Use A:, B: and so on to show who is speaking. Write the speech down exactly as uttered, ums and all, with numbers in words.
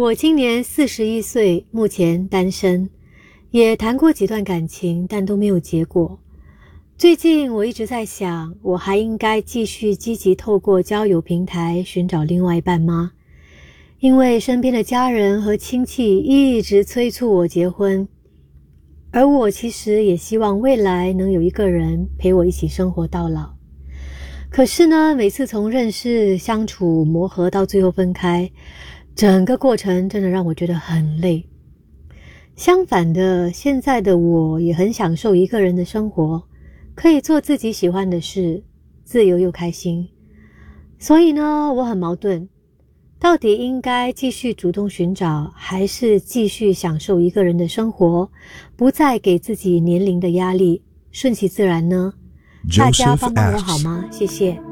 A: 我今年四十一岁，目前单身，也谈过几段感情，但都没有结果。最近我一直在想，我还应该继续积极透过交友平台寻找另外一半吗？因为身边的家人和亲戚一直催促我结婚，而我其实也希望未来能有一个人陪我一起生活到老。可是呢，每次从认识、相处、磨合到最后分开，整个过程真的让我觉得很累。相反的，现在的我也很享受一个人的生活，可以做自己喜欢的事，自由又开心。所以呢，我很矛盾，到底应该继续主动寻找，还是继续享受一个人的生活，不再给自己年龄的压力，顺其自然呢？大家帮帮我好吗？谢谢。